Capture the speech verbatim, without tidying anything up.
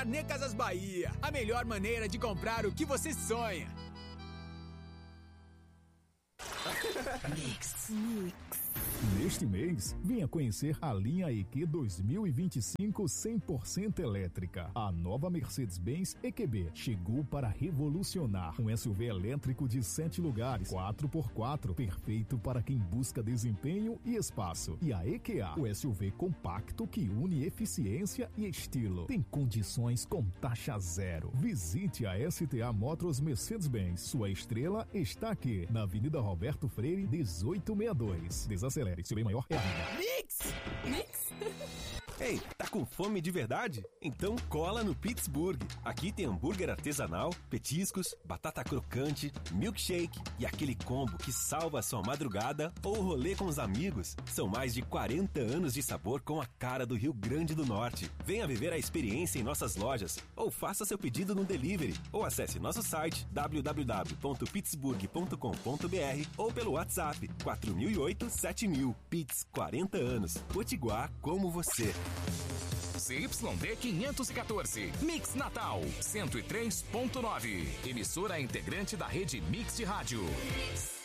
Carnê Casas Bahia, a melhor maneira de comprar o que você sonha. Mix. Mix. Neste mês, venha conhecer a linha E Q dois mil e vinte e cinco cem por cento elétrica. A nova Mercedes-Benz E Q B chegou para revolucionar. Um S U V elétrico de sete lugares, quatro por quatro, perfeito para quem busca desempenho e espaço. E a E Q A, o S U V compacto que une eficiência e estilo. Tem condições com taxa zero. Visite a S T A Motors Mercedes-Benz. Sua estrela está aqui, na Avenida Roberto Freire, dezoito sessenta e dois. Desacelere. Seu bem maior é a vida. Mix! Mix! Ei, tá com fome de verdade? Então cola no Pittsburgh. Aqui tem hambúrguer artesanal, petiscos, batata crocante, milkshake e aquele combo que salva a sua madrugada ou rolê com os amigos. São mais de quarenta anos de sabor com a cara do Rio Grande do Norte. Venha viver a experiência em nossas lojas ou faça seu pedido no delivery ou acesse nosso site w w w ponto pittsburgh ponto com ponto b r ou pelo WhatsApp quatro mil e oito, sete mil. Pitts, quarenta anos. Potiguar como você. C Y D quinhentos e quatorze, Mix Natal, cento e três ponto nove. Emissora integrante da rede Mix de Rádio. Mix.